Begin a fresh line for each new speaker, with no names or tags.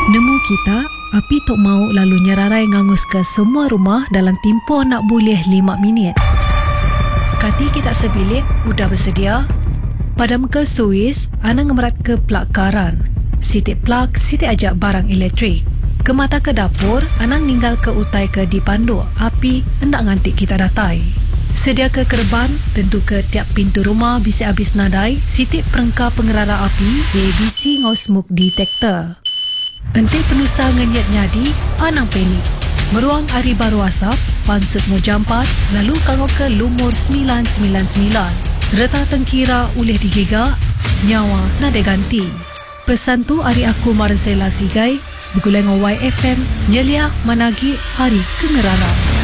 Nemu kita, api tok mau lalu nyerarai ngangus ke semua rumah dalam tempoh nak boleh 5 minit. Kati kita sebilik, udah bersedia? Padam ke suis, Ana ngemerat ke plug karan. Sitik plug, sitik ajak barang elektrik. Ke mata ke dapur, Ana ninggal ke utai ke dipandu. Api hendak ngantik kita datai. Sedia ke kerban, tentu ke tiap pintu rumah bisa habis nadai. Sitik perengkap pengerara api, ABC ngau smoke detector. Entik penusa ngenyat nyadi, Anang panik. Meruang hari baru asap, pansut mau jampat, lalu kangau ke lumur 999. Reta tengkira ulih digigak, nyawa nada ganti. Pesan tu hari aku Marzela Sigai, bergulai dengan YFM, nyelia managi hari kengerara.